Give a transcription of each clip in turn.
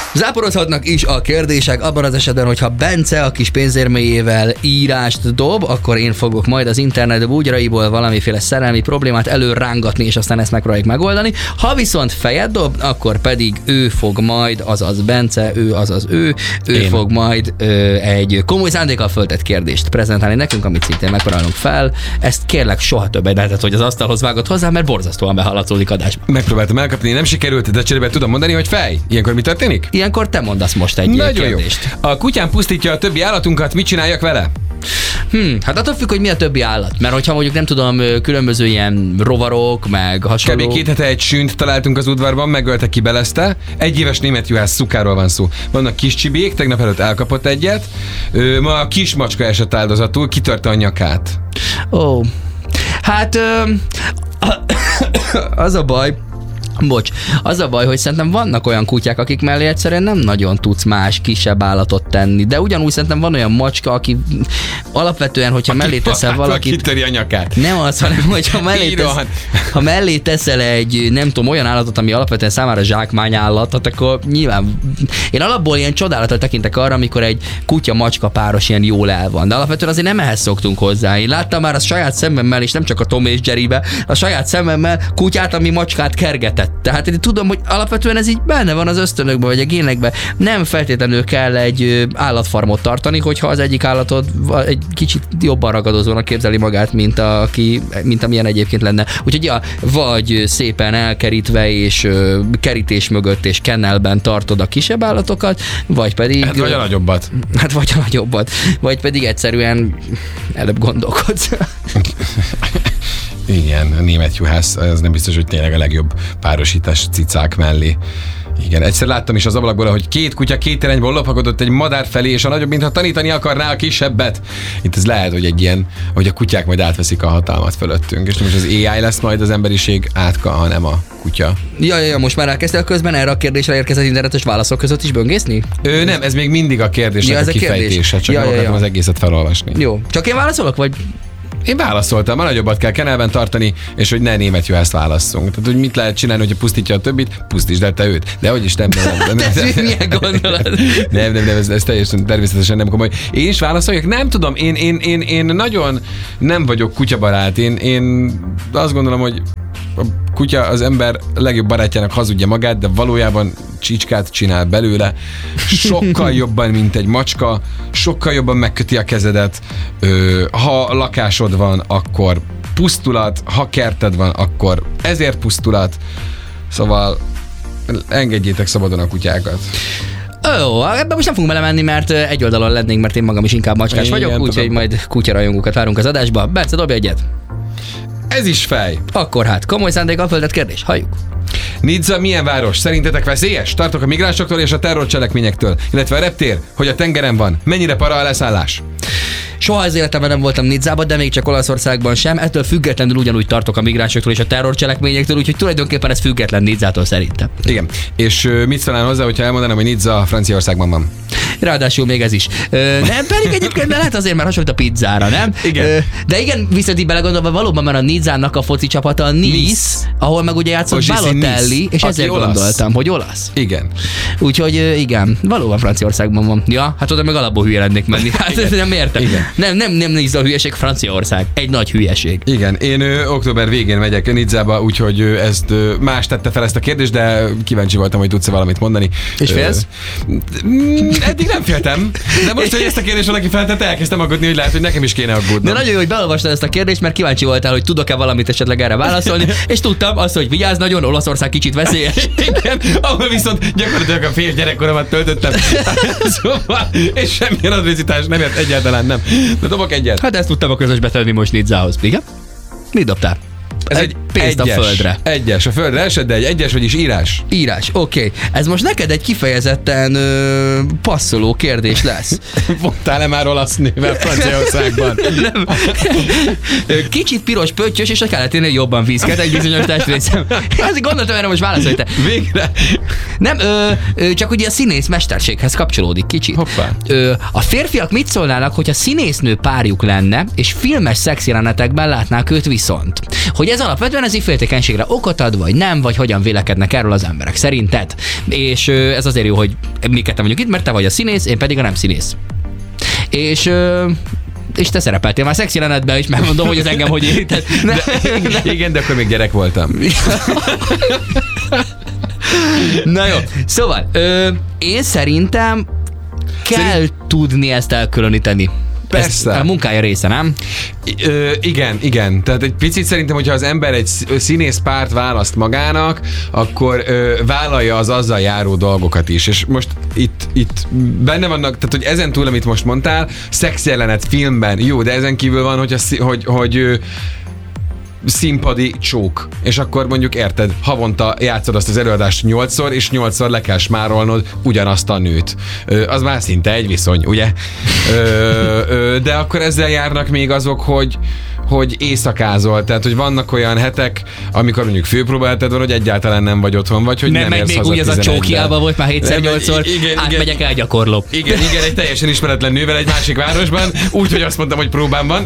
Záporozhatnak is a kérdések abban az esetben, hogyha Bence a kis pénzérméjével írást dob, akkor én fogok majd az internet búgyraiból valamiféle szerelmi problémát előrángatni, és aztán ezt megpróbáljuk megoldani. Ha viszont fejet dob, akkor pedig ő fog majd, azaz Bence, ő fog majd egy komoly szándékkal föltett kérdést prezentálni nekünk, amit szintén megpróbálunk fel. Ezt kérlek soha többet lehetett, hogy az asztalhoz vágott hozzá, mert borzasztóan behallatszódik adásba. Megpróbáltam elkapni, nem sikerült, de cserébe tudom mondani, hogy fej. Ilyenkor mi történik? Ilyenkor te mondasz most egy nagyon kérdést. Jó. A kutyám pusztítja a többi állatunkat, mit csináljak vele? Hát attól függ, hogy mi a többi állat. Mert hogyha mondjuk nem tudom, különböző ilyen rovarok, meg hasonló. Kb. 2 hete egy sűnt találtunk az udvarban, megölte, kibelezte. 1 éves német juhász szukáról van szó. Vannak kis csibék, tegnap előtt elkapott egyet. Ma a kis macska esett áldozatul, kitörte a nyakát. Ó, hát az a baj, hogy szerintem vannak olyan kutyák, akik mellé egyszerűen nem nagyon tudsz más kisebb állatot tenni, de ugyanúgy szerintem van olyan macska, aki alapvetően, hogyha mellé teszel valakit... Kitöri a nyakát. Nem az, hanem hogyha mellé teszel egy, nem tudom, olyan állatot, ami alapvetően számára zsákmányállatot, akkor nyilván... Én alapból ilyen csodálattal tekintek arra, amikor egy kutya-macska páros ilyen jól el van, de alapvetően azért nem ehhez szoktunk hozzá. Én láttam már a saját szememmel, és nem csak a Tom és Jerrybe, a saját szememmel kutyát, ami macskát kergetett. Tehát én tudom, hogy alapvetően ez így benne van az ösztönökben, vagy a génekben. Nem feltétlenül kell egy állatfarmot tartani, hogyha az egyik állatod egy kicsit jobban ragadozónak képzeli magát, mint amilyen egyébként lenne. Úgyhogy ja, vagy szépen elkerítve és kerítés mögött és kennelben tartod a kisebb állatokat, vagy pedig... Hát vagy a nagyobbat. Vagy pedig egyszerűen előbb gondolkodsz. Igen, a német juhász, ez nem biztos, hogy tényleg a legjobb párosítás cicák mellé. Igen, egyszer láttam is az ablakból, hogy 2 kutya 2 irányból lopakodott egy madár felé, és a nagyobb, mintha tanítani akarná a kisebbet. Itt ez lehet, hogy egy ilyen, hogy a kutyák majd átveszik a hatalmat fölöttünk, és nem is az AI lesz majd az emberiség átka, hanem a kutya. Ja, most már elkezdtél közben erre a kérdésre érkezett internetes válaszok között is böngészni? Nem, ez még mindig a kérdésnek a kifejtése, csak nem akartam az egészet felolvasni. Jó, csak én válaszolok, vagy... Én válaszoltam, a nagyobbat kell kennelben tartani, és hogy ne német juhászt válasszunk. Tehát, hogy mit lehet csinálni, hogyha pusztítja a többit, pusztítsd el te őt. De hogy is nem. Milyen gondolat? Nem, ez teljesen természetesen nem komoly. Én is válaszoljak? Nem tudom, én nagyon nem vagyok kutyabarát. Én azt gondolom, hogy a kutya az ember legjobb barátjának hazudja magát, de valójában csicskát csinál belőle. Sokkal jobban, mint egy macska, sokkal jobban megköti a kezedet. Ha lakásod van, akkor pusztulat, ha kerted van, akkor ezért pusztulat. Szóval engedjétek szabadon a kutyákat. Ó, ebben most nem fogunk belemenni, mert egy oldalon lennénk, mert én magam is inkább macskás vagyok, úgyhogy majd kutyarajongókat várunk az adásba. Bence, dobj egyet! Ez is fej. Akkor hát, komoly szándékkal föltett kérdés, halljuk. Nizza milyen város? Szerintetek veszélyes? Tartok a migránsoktól és a terrorcselekményektől, illetve a reptér, hogy a tengeren van. Mennyire para a leszállás? Soha az életemben nem voltam Nizzában, de még csak Olaszországban sem. Ettől függetlenül ugyanúgy tartok a migránsoktól és a terrorcselekményektől, úgyhogy tulajdonképpen ez független Nizzától szerintem. Igen. És mit szólnál hozzá, hogyha elmondanám, hogy Nizza Franciaországban van? Ráadásul még ez is. Nem, pedig egyébként lehet azért, mert hasonlít a pizzára, nem? Igen. De igen, viszont így belegondolva valóban, mert a Nizzának a foci csapata a Nice, ahol meg ugye játszott Balotelli, és ezért gondoltam, hogy olasz. Igen. Úgyhogy igen, valóban Franciaországban van. Ja, hát oda meg alapból hülye lennék menni. Hát nem értem. Igen. Nem Nizza a hülyeség, Franciaország. Egy nagy hülyeség. Igen, én október végén megyek Nizzába, úgyhogy ezt más tette fel ezt a kérdést, de kíváncsi voltam, hogy tudsz-e valamit mondani. És félsz? Eddig nem féltem, de most, hogy ezt a kérdést valaki feltette, elkezdtem aggódni, hogy lehet, hogy nekem is kéne aggódnom. De nagyon jó, hogy beolvastad ezt a kérdést, mert kíváncsi voltál, hogy tudok-e valamit esetleg erre válaszolni, és tudtam azt, hogy vigyázz nagyon, Olaszország kicsit veszélyes. Igen, ahol viszont gyakorlatilag a fél gyerekkoromat töltöttem. Szóval, és semmilyen advizitás nem ért egyáltalán nem. De dobok egyet. Hát ezt tudtam a közösbe tenni most Nizzához. Igen? Mit dobtál? Ez egy pénzt egyes, a földre. Egyes, a földre esett, de egy egyes, vagyis írás. Írás, oké. Ez most neked egy kifejezetten passzoló kérdés lesz. Mondtál-e már olasz néven Franciaországban? Nem. Kicsit piros pöttyös, és a keleténél jobban vízket egy bizonyos testrészem. Azért gondoltam, erre most válaszolj te. Végre. Nem, csak ugye a színész mesterséghez kapcsolódik kicsit. Hoppá. A férfiak mit szólnának, hogyha színésznő párjuk lenne, és filmes szexjelenetekben látnák őt viszont? Hogy ez alapvetően Vajon ez így féltékenységre okot ad, vagy nem, vagy hogyan vélekednek erről az emberek szerinted? És ez azért jó, hogy mi ketten vagyunk itt, mert te vagy a színész, én pedig a nem színész. És te szerepeltél már szexi jelenetben is, megmondom, hogy az engem hogy érintett. Igen, de akkor még gyerek voltam. Na jó, szóval én szerintem kell tudni ezt elkülöníteni. Persze. Ez a munkája része, nem? Igen. Tehát egy picit szerintem, hogyha az ember egy színész párt választ magának, akkor vállalja az azzal járó dolgokat is. És most itt benne vannak, tehát hogy ezen túl, amit most mondtál, szexjelenet filmben, jó, de ezen kívül van, hogy színpadi csók. És akkor mondjuk érted, havonta játszod azt az előadást 8-szor, és 8-szor le kell smárolnod ugyanazt a nőt. Az már szinte egy viszony, ugye? De akkor ezzel járnak még azok, hogy éjszakázol. Tehát, hogy vannak olyan hetek, amikor mondjuk főpróbáltad van, hogy egyáltalán nem vagy otthon, vagy hogy nem érsz haza 11-ben. Még úgy az a csókiába volt már 7-8-szor, átmegyek el gyakorló. Igen, egy teljesen ismeretlen nővel egy másik városban, úgyhogy azt mondtam, hogy próbám van.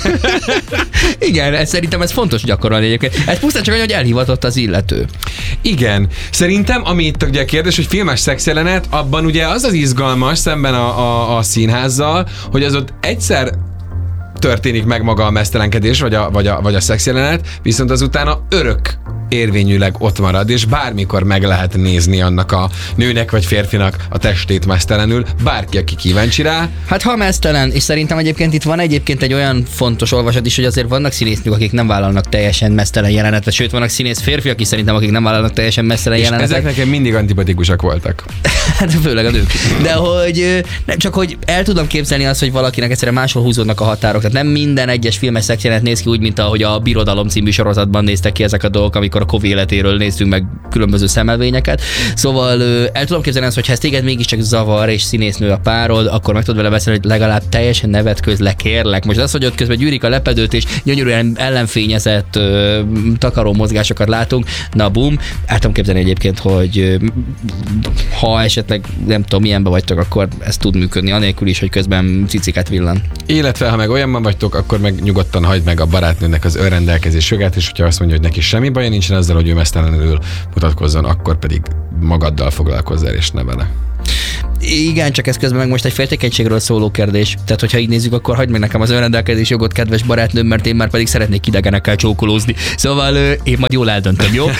Igen, szerintem ez fontos gyakorolni egyébként. Ez pusztán csak olyan, hogy elhivatott az illető. Igen. Szerintem, ami itt ugye a kérdés, hogy filmes szexjelenet, abban ugye az az izgalmas szemben a színházzal, hogy az ott egyszer történik meg maga a meztelenkedés, vagy a szexjelenet, viszont azután örök érvényűleg ott marad, és bármikor meg lehet nézni annak a nőnek vagy férfinak a testét meztelenül, bárki, aki kíváncsi rá. Hát ha meztelen, és szerintem egyébként itt van egy olyan fontos olvasat is, hogy azért vannak színésznők, akik nem vállalnak teljesen meztelen jelenetet, sőt vannak színész férfiak is szerintem, akik nem vállalnak teljesen meztelen jelenetet. Ezek nekem mindig antipatikusak voltak. Hát főleg a nők. De hogy nem csak, hogy el tudom képzelni azt, hogy valakinek egyszerűen máshol húzódnak a határok. Tehát nem minden egyes filmes szexjelenet néz ki úgy, mint ahogy a Birodalom című sorozatban néztek ki ezek a dolgok, amikor a Kovi életéről néztünk meg különböző szemelvényeket. Szóval el tudom képzelni azt, hogy ha ez téged mégiscsak zavar és színésznő a párod, akkor meg tudod vele beszélni, hogy legalább teljesen nevetközz, kérlek. Most az, hogy ott közben gyűrik a lepedőt és gyönyörűen ellenfényezett takaró mozgásokat látunk, na bum, el tudom képzelni egyébként, hogy ha esetleg nem tudom milyenbe vagytok, akkor ez tud működni, anélkül is, hogy közben ciciket villan. Illetve, ha meg olyanban vagytok, akkor meg nyugodtan hagyd meg a barátnőnek az önrendelkezés jogát, és hogyha azt mondja, hogy neki semmi baja nincsen azzal, hogy ő meztelenül mutatkozzon, akkor pedig magaddal foglalkozzál, és ne vele. Igen, csak ez közben meg most egy féltékenységről szóló kérdés. Tehát, hogyha így nézzük, akkor hagyd meg nekem az önrendelkezés jogot, kedves barátnőm, mert én már pedig szeretnék idegenekkel csókolózni. Szóval én majd jól eldöntöm, jó?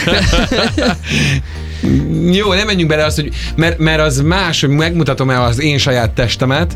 Jó, nem menjünk bele azt, hogy mert az más, hogy megmutatom-e az én saját testemet,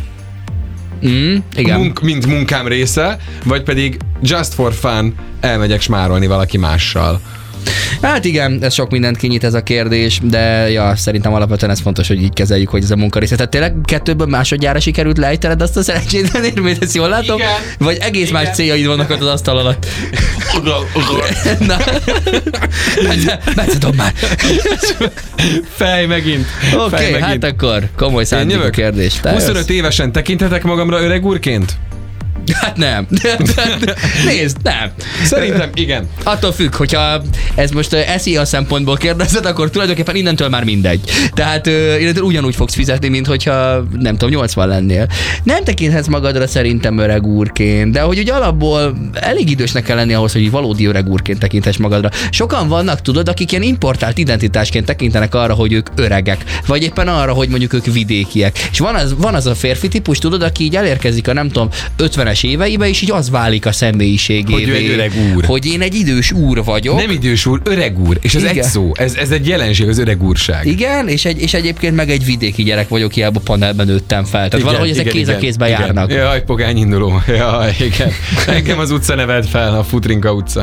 igen. Mint munkám része, vagy pedig just for fun elmegyek smárolni valaki mással. Hát igen, ez sok mindent kinyit ez a kérdés, de ja, szerintem alapvetően ez fontos, hogy így kezeljük, hogy ez a munkarésze. Tehát tényleg 2-ből másodjára sikerült lejtened azt a szerencsétlen érmét, ezt jól látom? Igen. Vagy egész más céljaid vannak ott az asztal alatt? Na, beszedom már. Fej megint. Oké, hát akkor komoly szándékú kérdés. 25 évesen tekinthetek magamra öreg úrként? Hát nem. Nézd, nem. Szerintem igen. Attól függ, hogyha ez most SZIA szempontból kérdezed, akkor tulajdonképpen innentől már mindegy. Tehát innentől ugyanúgy fogsz fizetni, mint hogyha nem tudom, 80 lennél. Nem tekinthetsz magadra szerintem öreg úrként, de hogy úgy alapból elég idősnek kell lenni ahhoz, hogy valódi öreg úrként tekintess magadra. Sokan vannak, tudod, akik ilyen importált identitásként tekintenek arra, hogy ők öregek, vagy éppen arra, hogy mondjuk ők vidékiek. És van az a férfi típus, tudod, aki így elérkezik a nem tudom, 50-es éveibe, és így az válik a személyiségévé. Hogy ő egy öreg úr. Hogy én egy idős úr vagyok. Nem idős úr, öreg úr. És ez egy szó. Ez egy jelenség, az öreg úrság. Igen, és egyébként meg egy vidéki gyerek vagyok, hiába panelben nőttem fel. Tehát igen, valahogy ezek kéz a kézbe járnak. Jaj, pogány induló. Jaj, igen. Engem az utca nevelt fel, a Futrinka utca.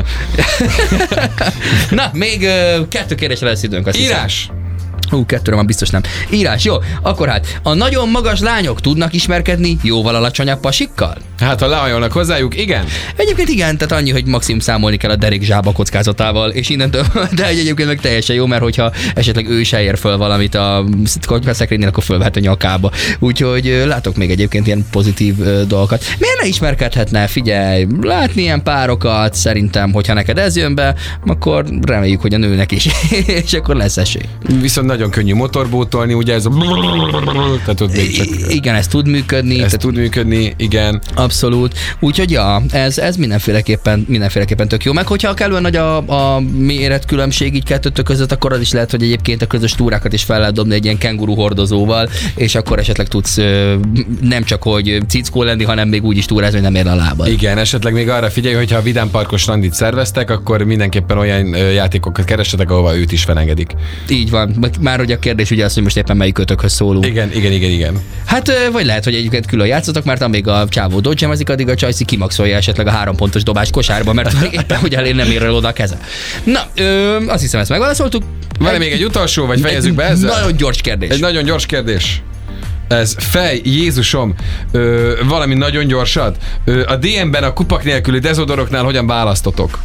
Na, még 2 kérdésre lesz időnk. Írás! 2-re van biztos nem. Írás, jó. Akkor hát, a nagyon magas lányok tudnak ismerkedni jóval alacsonyabb pasikkal? Hát, ha lehajolnak hozzájuk, igen. Egyébként igen, tehát annyi, hogy maximum számolni kell a derék zsába kockázatával, és innentől, de egyébként meg teljesen jó, mert hogyha esetleg ő se ér föl valamit a szekrénynél, akkor fölvehet a nyakába. Úgyhogy látok még egyébként ilyen pozitív dolgokat. Miért ne ismerkedhetne? Figyelj, látni ilyen párokat, szerintem, hogyha neked ez jön be, akkor reméljük, hogy a nőnek is, és akkor lesz esély. Viszont nagyon könnyű motorbótolni, ugye ez a... Tehát ott még csak... Igen, ez tud működni. Ez tud működni, igen. Abszolút. Úgyhogy ja, ez mindenféleképpen tök jó. Meg hogyha kellően nagy a méretkülönbség így kettőtök között, akkor az is lehet, hogy egyébként a közös túrákat is fel lehet dobni egy ilyen kenguru hordozóval, és akkor esetleg tudsz nem csak hogy cickó lenni, hanem még úgy is túrázni, hogy nem ér a lábad. Igen, esetleg még arra figyelj, hogyha a vidámparkos randit szerveztek, akkor mindenképpen olyan játékokat keressetek, ahova őt is felengedik. Így van. Már hogy a kérdés ugye az, hogy most éppen melyik kötökhöz szólunk. Igen. Hát vagy lehet, hogy egyébként külön játszotok, mert amíg a csávó dodgemezik, addig a csajszi kimaxolja esetleg a 3 pontos dobás kosárba, mert éppen ugye nem ér el oda a keze. Na, azt hiszem, ezt megválaszoltuk. Van még egy utolsó, vagy fejezzük be ezzel? Nagyon gyors kérdés. Egy nagyon gyors kérdés. Ez fej, Jézusom, valami nagyon gyorsat. A DM-ben a kupak nélküli dezodoroknál hogyan választotok?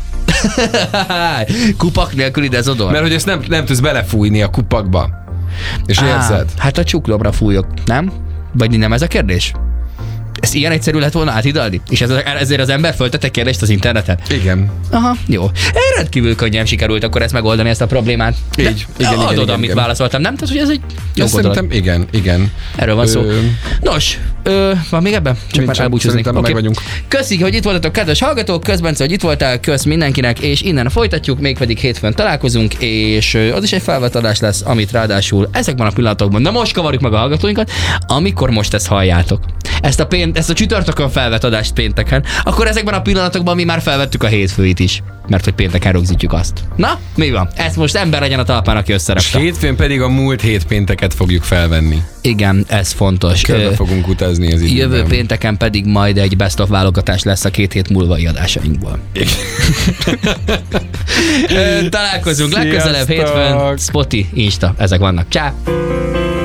Kupak nélküli dezodor? Mert hogy ezt nem tudsz belefújni a kupakba. És érzed? Hát a csuklómra fújok, nem? Vagy nem ez a kérdés? Ez ilyen egyszerű lett volna átidalni? És ezért az ember föltette kérdést az interneten? Igen. Aha, jó. Rendkívül könnyen sikerült akkor ezt megoldani, ezt a problémát. Így, igen, amit válaszoltam, nem? Tehát, hogy ez egy jó gondolat. Szerintem igen. Erről van szó. Nos, van még ebben? Csak már elbúcsúznék. Meg vagyunk. Köszi, hogy itt voltatok, kedves hallgatók, Közbence, hogy itt voltál, kösz mindenkinek, és innen folytatjuk, mégpedig hétfőn találkozunk, és az is egy felvett adás lesz, amit ráadásul ezekben a pillanatokban, na most kavarjuk meg a hallgatóinkat, amikor most ezt halljátok. Ezt a csütörtökön felvett adást pénteken, akkor ezekben a pillanatokban mi már felvettük a hétfőit is, mert hogy pénteken rögzítjük azt. Na, mi van? Ezt most ember legyen a talpán, aki összerakta. És hétfőn pedig a múlt hét pénteket fogjuk felvenni. Igen, ez fontos. Körbe fogunk utazni az időben. Jövő pénteken pedig majd egy best of válogatás lesz a 2 hét múlvai adásainkból. Találkozunk legközelebb hétfőn. Spotify, Insta, ezek vannak. Csá!